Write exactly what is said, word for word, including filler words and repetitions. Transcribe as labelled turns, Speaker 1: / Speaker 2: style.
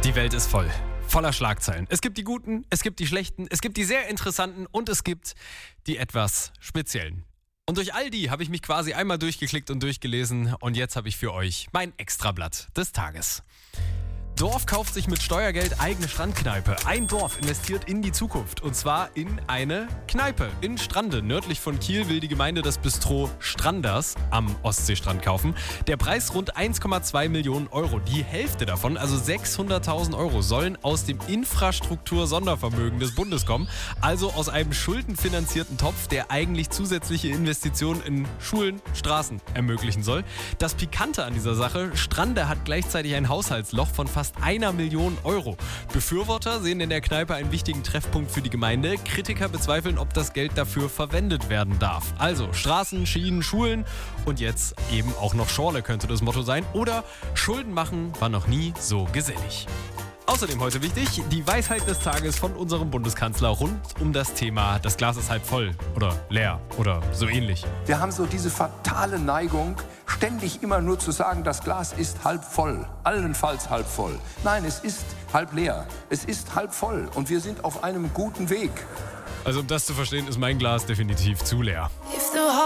Speaker 1: Die Welt ist voll. Voller Schlagzeilen. Es gibt die guten, es gibt die schlechten, es gibt die sehr interessanten und es gibt die etwas speziellen. Und durch all die habe ich mich quasi einmal durchgeklickt und durchgelesen und jetzt habe ich für euch mein Extrablatt des Tages. Dorf kauft sich mit Steuergeld eigene Strandkneipe. Ein Dorf investiert in die Zukunft und zwar in eine Kneipe in Strande. Nördlich von Kiel will die Gemeinde das Bistro Stranders am Ostseestrand kaufen. Der Preis rund eins Komma zwei Millionen Euro. Die Hälfte davon, also sechshunderttausend Euro, sollen aus dem Infrastruktur-Sondervermögen des Bundes kommen. Also aus einem schuldenfinanzierten Topf, der eigentlich zusätzliche Investitionen in Schulen, Straßen ermöglichen soll. Das Pikante an dieser Sache: Strande hat gleichzeitig ein Haushaltsloch von fast einer Million Euro. Befürworter sehen in der Kneipe einen wichtigen Treffpunkt für die Gemeinde. Kritiker bezweifeln, ob das Geld dafür verwendet werden darf. Also Straßen, Schienen, Schulen und jetzt eben auch noch Schorle könnte das Motto sein. Oder Schulden machen war noch nie so gesellig. Außerdem heute wichtig, die Weisheit des Tages von unserem Bundeskanzler rund um das Thema: Das Glas ist halb voll oder leer oder so ähnlich.
Speaker 2: Wir haben so diese fatale Neigung, ständig immer nur zu sagen, das Glas ist halb voll, allenfalls halb voll. Nein, es ist halb leer, es ist halb voll und wir sind auf einem guten Weg.
Speaker 1: Also um das zu verstehen, ist mein Glas definitiv zu leer.